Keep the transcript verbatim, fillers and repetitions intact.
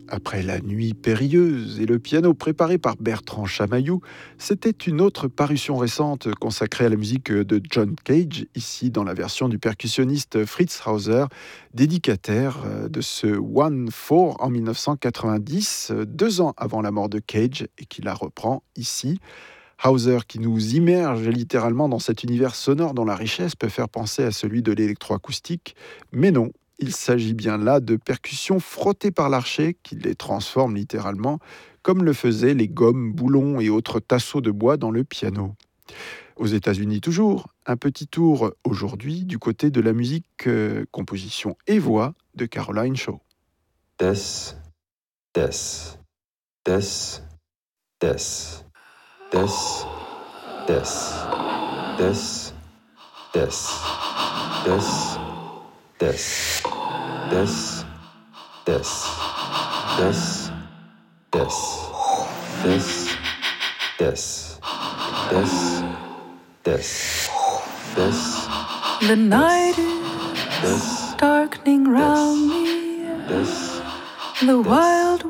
Après la nuit périlleuse et le piano préparé par Bertrand Chamaillou, c'était une autre parution récente consacrée à la musique de John Cage, ici dans la version du percussionniste Fritz Hauser, dédicataire de ce One Four en dix-neuf cent quatre-vingt-dix, deux ans avant la mort de Cage, et qui la reprend ici. Hauser qui nous immerge littéralement dans cet univers sonore dont la richesse peut faire penser à celui de l'électroacoustique, mais non. Il s'agit bien là de percussions frottées par l'archet qui les transforment littéralement, comme le faisaient les gommes, boulons et autres tasseaux de bois dans le piano. Aux États-Unis toujours, un petit tour aujourd'hui du côté de la musique, euh, composition et voix de Caroline Shaw. Des, des, des, des, des, des, des, des, des, des, des, des, des, des, des, des, des. The night is darkening round me. The wild